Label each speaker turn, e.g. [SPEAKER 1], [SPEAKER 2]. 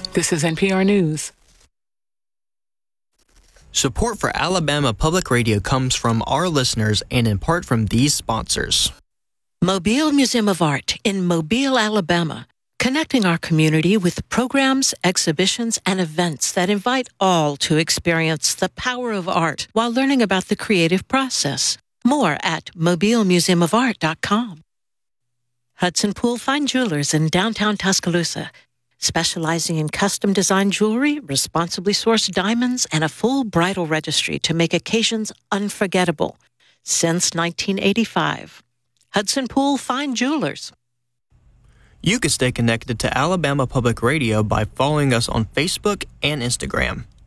[SPEAKER 1] This is NPR News.
[SPEAKER 2] Support for Alabama Public Radio comes from our listeners and in part from these sponsors.
[SPEAKER 3] Mobile Museum of Art in Mobile, Alabama, connecting our community with programs, exhibitions, and events that invite all to experience the power of art while learning about the creative process. More at mobilemuseumofart.com. Hudson Pool Fine Jewelers in downtown Tuscaloosa, specializing in custom-designed jewelry, responsibly sourced diamonds, and a full bridal registry to make occasions unforgettable. Since 1985. Hudson Pool Fine Jewelers.
[SPEAKER 2] You can stay connected to Alabama Public Radio by following us on Facebook and Instagram.